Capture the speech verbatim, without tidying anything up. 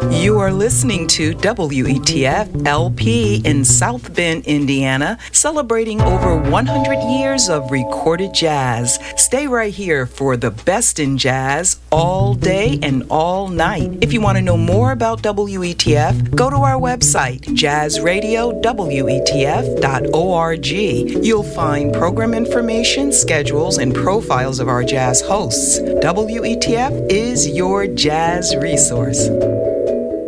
You are listening to W E T F L P in South Bend, Indiana, celebrating over one hundred years of recorded jazz. Stay right here for the best in jazz all day and all night. If you want to know more about W E T F, go to our website, jazz radio w e t f dot org. You'll find program information, schedules, and profiles of our jazz hosts. W E T F is your jazz resource.